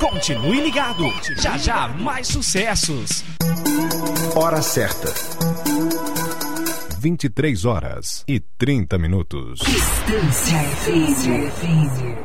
Continue ligado. Já já mais sucessos. Hora certa. 23h30. Estância FM.